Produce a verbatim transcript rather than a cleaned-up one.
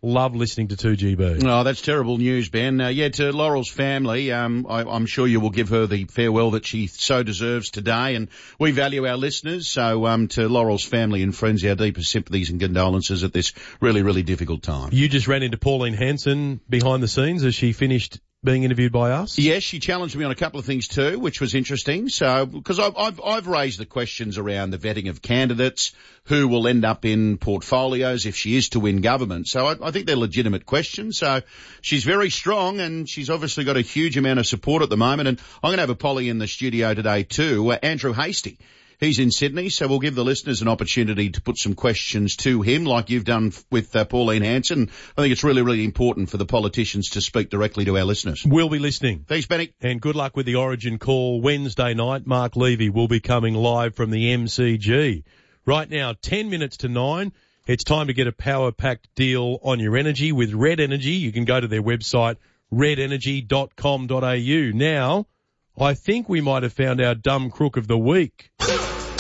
love listening to two G B. Oh, that's terrible news, Ben. Uh, yeah, to Laurel's family, um, I, I'm sure you will give her the farewell that she so deserves today, and we value our listeners. So, um, to Laurel's family and friends, our deepest sympathies and condolences at this really, really difficult time. You just ran into Pauline Hanson behind the scenes as she finished being interviewed by us? Yes, she challenged me on a couple of things too, which was interesting. So, because I've, I've, I've raised the questions around the vetting of candidates, who will end up in portfolios if she is to win government. So I, I think they're legitimate questions. So she's very strong, and she's obviously got a huge amount of support at the moment. And I'm going to have a Polly in the studio today too, uh, Andrew Hastie. He's in Sydney, so we'll give the listeners an opportunity to put some questions to him like you've done with uh, Pauline Hanson. I think it's really, really important for the politicians to speak directly to our listeners. We'll be listening. Thanks, Benny. And good luck with the Origin call Wednesday night. Mark Levy will be coming live from the M C G. Right now, ten minutes to nine. It's time to get a power-packed deal on your energy with Red Energy. You can go to their website, red energy dot com dot a u. Now, I think we might have found our dumb crook of the week.